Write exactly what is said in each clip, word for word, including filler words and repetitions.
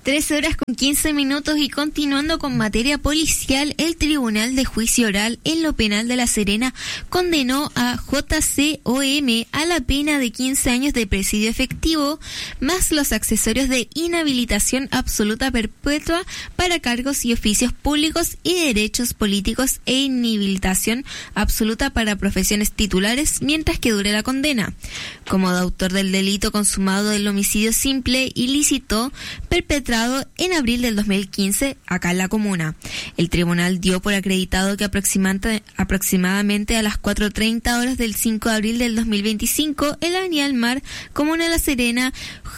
trece horas con quince minutos y continuando con materia policial, el Tribunal de Juicio Oral en lo Penal de La Serena condenó a J C O M a la pena de quince años de presidio efectivo más los accesorios de inhabilitación absoluta perpetua para cargos y oficios públicos y derechos políticos e inhabilitación absoluta para profesiones titulares mientras que dure la condena. Como autor del delito consumado del homicidio simple ilícito perpetrado en abril del dos mil quince acá en la comuna. El tribunal dio por acreditado que aproximadamente a las cuatro treinta horas del cinco de abril del dos mil veinticinco en la avenida del Mar, comuna de La Serena,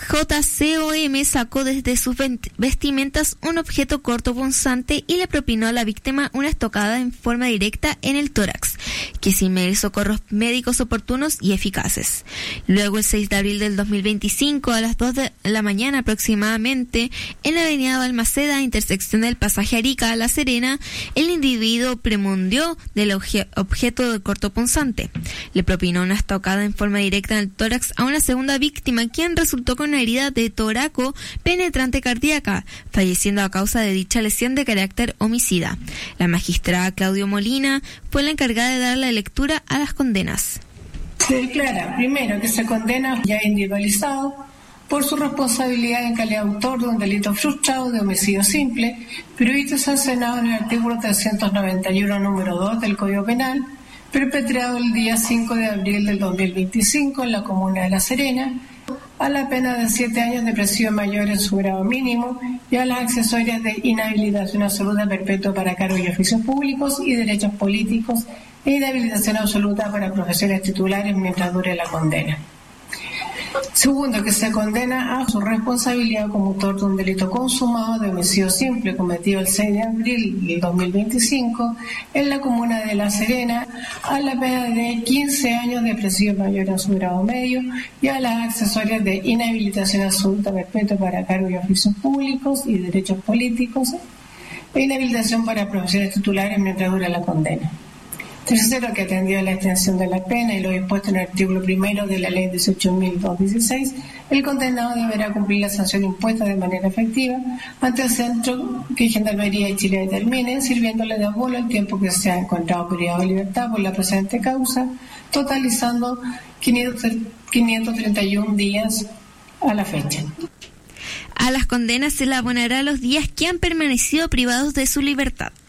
J C O M sacó desde sus vestimentas un objeto cortopunzante y le propinó a la víctima una estocada en forma directa en el tórax, que sin medir socorros médicos oportunos y eficaces. Luego, el seis de abril del dos mil veinticinco, a las dos de la mañana aproximadamente, en la avenida Balmaceda, intersección del pasaje Arica a La Serena, el individuo premundió del obje- objeto de cortopunzante. Le propinó una estocada en forma directa en el tórax a una segunda víctima, quien resultó con una herida de toraco penetrante cardíaca, falleciendo a causa de dicha lesión de carácter homicida. La magistrada Claudio Molina fue la encargada de dar la lectura a las condenas. Se declara, primero, que se condena ya individualizado por su responsabilidad en calidad de autor de un delito frustrado de homicidio simple, previsto y sancionado en el artículo trescientos noventa y uno, número dos del Código Penal, perpetrado el día cinco de abril del dos mil veinticinco en la comuna de La Serena, a la pena de siete años de presidio mayor en su grado mínimo y a las accesorias de inhabilitación absoluta perpetua para cargos y oficios públicos y derechos políticos e inhabilitación absoluta para profesiones titulares mientras dure la condena. Segundo, que se condena a su responsabilidad como autor de un delito consumado de homicidio simple cometido el seis de abril del dos mil veinticinco en la comuna de La Serena a la pena de quince años de presidio mayor en su grado medio y a las accesorias de inhabilitación absoluta perpetua para cargos y oficios públicos y derechos políticos e inhabilitación para profesiones titulares mientras dura la condena. Tercero, que atendido a la extensión de la pena y lo dispuesto en el artículo primero de la Ley dieciocho mil doscientos dieciséis, el condenado deberá cumplir la sanción impuesta de manera efectiva ante el centro que Gendarmería de Chile determine, sirviéndole de abono el tiempo que se ha encontrado privado de libertad por la presente causa, totalizando quinientos treinta y uno días a la fecha. A las condenas se le abonará los días que han permanecido privados de su libertad.